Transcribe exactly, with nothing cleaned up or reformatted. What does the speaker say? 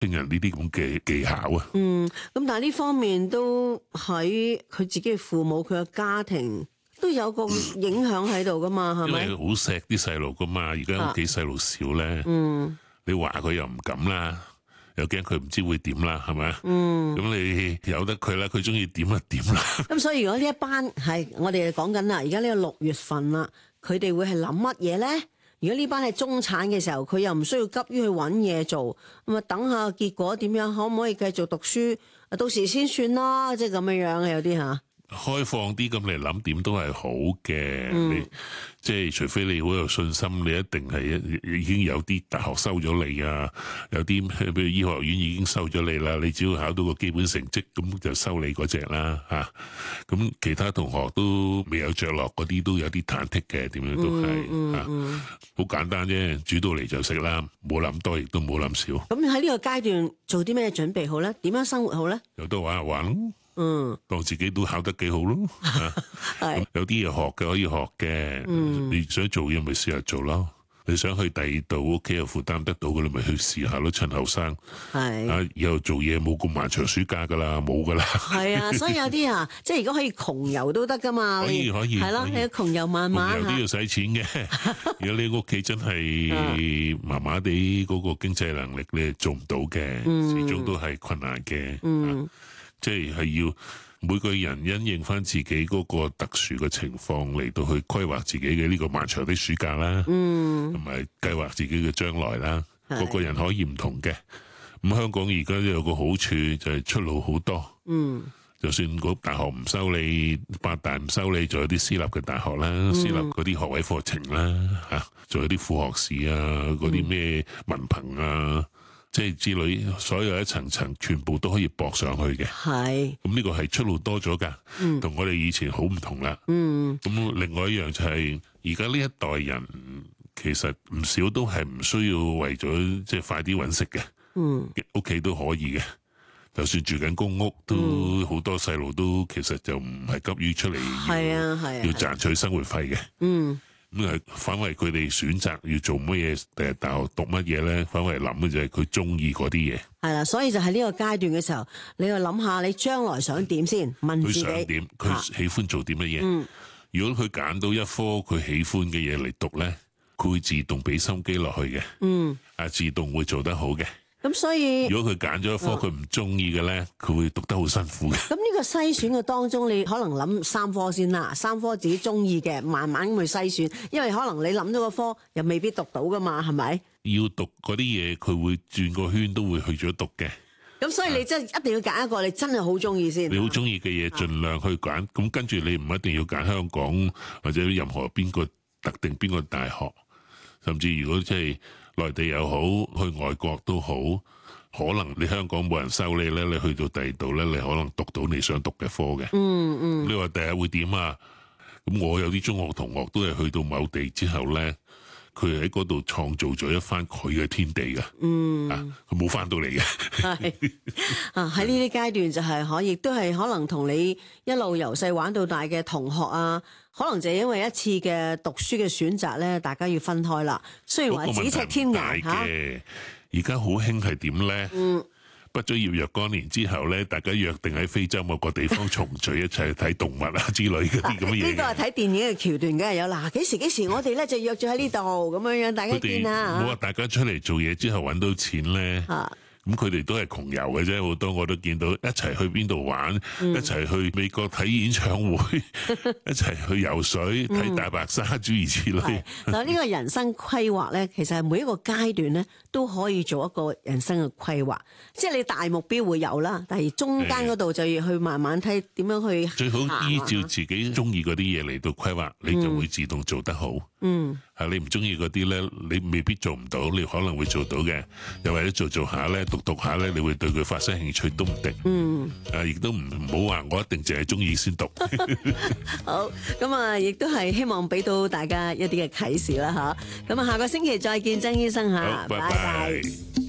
聽人呢啲咁嘅技巧啊。 嗯，咁但係呢方面都喺佢自己嘅父母、佢嘅家庭都有個影響喺度噶嘛，係咪？ 因為好錫啲細路噶嘛，而家屋企細路少咧， 嗯， 你話佢又唔敢啦，又驚佢唔知會點啦，係咪？ 嗯， 咁你由得佢啦，佢中意點就點啦。 咁所以如果呢一班係我哋講緊啦，而家呢個六月份啦，佢哋會係諗乜嘢咧？如果呢班係中產嘅時候，佢又唔需要急於去揾嘢做，咁啊等下結果點樣，可唔可以繼續讀書？到時先算啦，即係咁樣樣嘅有啲嚇。 開放啲咁嚟諗點都係好嘅， 嗯、 你即係除非你好有信心，你一定係已經有啲大學收咗你啊，有啲譬如醫學院已經收咗你啦，你只要考到個基本成績咁就收你嗰隻啦嚇。咁、啊、其他同學都未有着落嗰啲都有啲忐忑嘅，點樣都係嚇。好、 嗯嗯嗯啊、簡單啫，煮到嚟就食啦，冇諗多亦都冇諗少。 咁喺呢個階段做啲咩準備好咧？點樣生活好咧？ 有得玩下玩咯。 嗯， 當自己都考得幾好咯，係有啲嘢學嘅可以學嘅，嗯、你想做嘢咪試下做咯。你想去第二度屋企又負擔得到嘅，你咪去試下咯。趁後生係啊，以後做嘢冇咁漫長暑假噶啦，冇噶啦。係啊，所以有啲啊，即係如果可以窮遊都得噶嘛。 可以可以係咯，你窮遊慢慢。 窮遊都要使錢嘅。如果你屋企真係麻麻地嗰個經濟能力，你係做唔到嘅，嗯、始終都係困難嘅。嗯。即係係要每個人因應翻自己嗰個特殊嘅情況嚟到去規劃自己嘅呢個漫長的暑假啦，嗯，同埋計劃自己嘅將來啦。個個人可以唔同嘅。咁香港而家有個好處就係出路好多，嗯，就算個大學唔收你，八大唔收你，仲有啲私立嘅大學啦，嗯、私立嗰啲學位課程啦，吓，仲有啲副學士啊，嗰啲咩文憑啊。即係之類，所有一層層全部都可以駁上去嘅。係，咁呢個係出路多咗噶，同、嗯、我哋以前好唔同啦。嗯，咁另外一樣就係而家呢一代人，其實唔少都係唔需要為咗即係快啲搵食嘅。嗯，屋企都可以嘅，就算住緊公屋，都好、嗯、多細路都其實就唔係急於出嚟，係啊係啊，要賺取生活費嘅。嗯。咁係反為佢哋選擇要做乜嘢，第日大學讀乜嘢咧？反為諗嘅就係佢中意嗰啲嘢。係啦，所以就喺呢個階段嘅時候，你要諗下你將來想點先，問自己。佢想點？佢喜歡做啲乜嘢？嗯，如果佢揀到一科佢喜歡嘅嘢嚟讀咧，佢會自動俾心機落去嘅。嗯，啊，自動會做得好嘅。咁所以，如果佢揀咗一科佢唔中意嘅咧，佢會讀得好辛苦嘅。咁呢個篩選嘅當中，你可能諗三科先啦，三科自己中意嘅，慢慢咁去篩選，因為可能你諗咗個科又未必讀到噶嘛，係咪？要讀嗰啲嘢，佢會轉個圈都會去咗讀嘅。咁所以你真係一定要揀一個你真係好中意先。你好中意嘅嘢，盡量去揀。咁跟住你唔一定要揀香港或者任何邊個特定邊個大學，甚至如果即係。內地又好，去外國都好，可能你香港冇人收你咧，你去到第二度咧，你可能讀到你想讀嘅科嘅。嗯嗯。你話第日會點啊？咁我有啲中學同學都係去到某地之後咧，佢喺嗰度創造咗一番佢嘅天地嘅。嗯。啊，佢冇翻到嚟嘅。係。啊，喺呢啲階段就係可以，都係可能同你一路由細玩到大嘅同學啊。可能就係因為一次嘅讀書嘅選擇咧，大家要分開啦。雖然話咫尺天涯吓，而家好興係點咧？嗯，畢咗業若干年之後咧，大家約定喺非洲某個地方重聚一齊去睇動物啊之類嗰啲咁嘅嘢。呢個係睇電影嘅橋段，梗係有嗱。幾時幾時我哋咧就約咗喺呢度咁樣樣，大家見啦。冇話大家出嚟做嘢之後搵到錢咧。啊咁佢哋都係窮遊嘅啫，好多我都見到一齊去邊度玩，嗯、一齊去美國睇演唱會，一齊去游水睇大白鯊諸如此類。但係呢個人生規劃咧，其實係每一個階段咧都可以做一個人生嘅規劃，即係你大目標會有啦，但係中間嗰度就要去慢慢睇點樣去。最好依照自己中意嗰啲嘢嚟到規劃，你就會自動做得好。嗯，係你唔中意嗰啲咧，你未必做唔到，你可能會做到嘅，又或者做做下咧。讀讀下咧，你會對佢發生興趣都唔定。嗯，啊，亦都唔好話我一定淨係中意先讀。好，咁啊，亦都係希望俾到大家一啲嘅啟示啦，吓。咁啊，下個星期再見，曾醫生吓，拜拜。